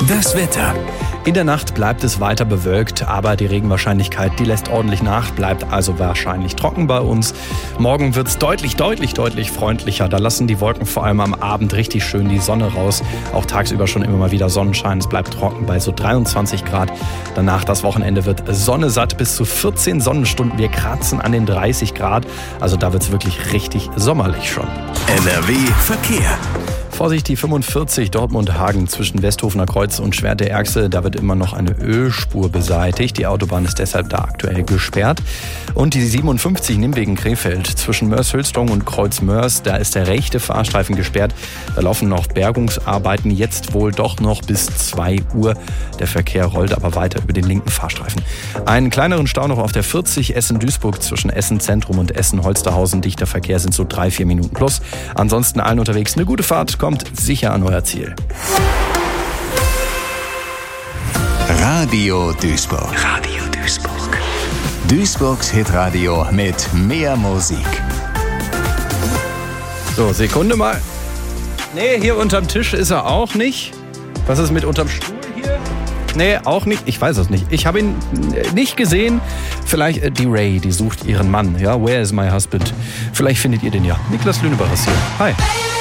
Das Wetter. In der Nacht bleibt es weiter bewölkt, aber die Regenwahrscheinlichkeit, die lässt ordentlich nach, bleibt also wahrscheinlich trocken bei uns. Morgen wird es deutlich freundlicher. Da lassen die Wolken vor allem am Abend richtig schön die Sonne raus. Auch tagsüber schon immer mal wieder Sonnenschein. Es bleibt trocken bei so 23 Grad. Danach das Wochenende wird sonnesatt, bis zu 14 Sonnenstunden. Wir kratzen an den 30 Grad. Also da wird es wirklich richtig sommerlich schon. NRW Verkehr. Vorsicht, die 45 Dortmund-Hagen zwischen Westhofener Kreuz und Schwerte-Erxel. Da wird immer noch eine Ölspur beseitigt. Die Autobahn ist deshalb da aktuell gesperrt. Und die 57 Nimwegen-Krefeld zwischen Mörs-Hülstrong und Kreuz-Mörs. Da ist der rechte Fahrstreifen gesperrt. Da laufen noch Bergungsarbeiten. Jetzt wohl doch noch bis 2 Uhr. Der Verkehr rollt aber weiter über den linken Fahrstreifen. Einen kleineren Stau noch auf der 40 Essen-Duisburg zwischen Essen-Zentrum und Essen-Holsterhausen. Dichter Verkehr sind so 3-4 Minuten plus. Ansonsten allen unterwegs eine gute Fahrt. Kommt sicher an euer Ziel. Radio Duisburg. Radio Duisburg. Duisburgs Hitradio mit mehr Musik. So, Sekunde mal. Nee, hier unterm Tisch ist er auch nicht. Was ist mit unterm Stuhl hier? Nee, auch nicht. Ich weiß es nicht. Ich habe ihn nicht gesehen. Vielleicht die Ray, die sucht ihren Mann. Ja, where is my husband? Vielleicht findet ihr den ja. Niklas Lünebach ist hier. Hi.